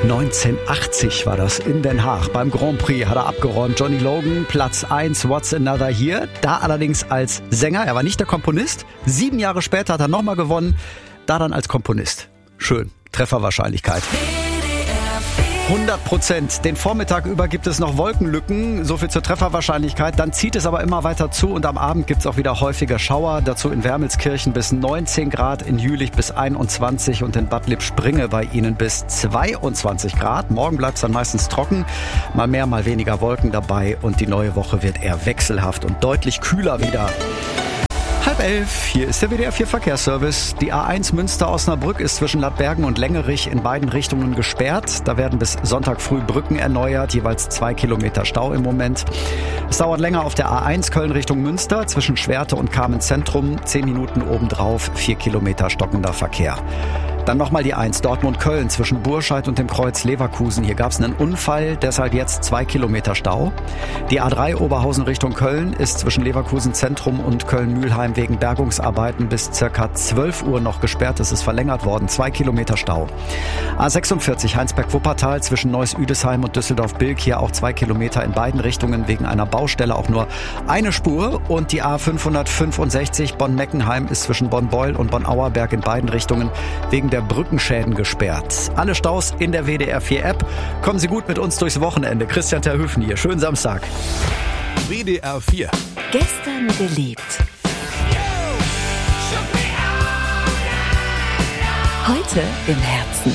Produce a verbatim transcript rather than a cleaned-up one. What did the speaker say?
neunzehnhundertachtzig war das in Den Haag. Beim Grand Prix hat er abgeräumt. Johnny Logan, Platz eins, What's Another Here. Da allerdings als Sänger, er war nicht der Komponist. Sieben Jahre später hat er nochmal gewonnen, da dann als Komponist. Schön, Trefferwahrscheinlichkeit. hundert Prozent. Den Vormittag über gibt es noch Wolkenlücken, so viel zur Trefferwahrscheinlichkeit. Dann zieht es aber immer weiter zu und am Abend gibt es auch wieder häufiger Schauer. Dazu in Wermelskirchen bis neunzehn Grad, in Jülich bis einundzwanzig und in Bad Lippspringe bei Ihnen bis zweiundzwanzig Grad. Morgen bleibt es dann meistens trocken, mal mehr, mal weniger Wolken dabei und die neue Woche wird eher wechselhaft und deutlich kühler wieder. Halb elf, hier ist der W D R vier Verkehrsservice. Die A eins Münster-Osnabrück ist zwischen Ladbergen und Längerich in beiden Richtungen gesperrt. Da werden bis Sonntag früh Brücken erneuert, jeweils zwei Kilometer Stau im Moment. Es dauert länger auf der A eins Köln Richtung Münster, zwischen Schwerte und Kamen Zentrum. Zehn Minuten obendrauf, vier Kilometer stockender Verkehr. Dann nochmal die eins Dortmund-Köln zwischen Burscheid und dem Kreuz Leverkusen. Hier gab es einen Unfall, deshalb jetzt zwei Kilometer Stau. Die A drei Oberhausen Richtung Köln ist zwischen Leverkusen Zentrum und Köln-Mühlheim wegen Bergungsarbeiten bis circa zwölf Uhr noch gesperrt. Es ist verlängert worden. Zwei Kilometer Stau. A sechsundvierzig Heinsberg-Wuppertal zwischen Neuss-Üdesheim und Düsseldorf-Bilk. Hier auch zwei Kilometer in beiden Richtungen wegen einer Baustelle auch nur eine Spur. Und die A fünfhundertfünfundsechzig Bonn-Meckenheim ist zwischen Bonn-Beul und Bonn-Auerberg in beiden Richtungen wegen der Brückenschäden gesperrt. Alle Staus in der W D R vier App. Kommen Sie gut mit uns durchs Wochenende. Christian Terhöfen hier. Schönen Samstag. W D R vier. Gestern geliebt. Heute im Herzen.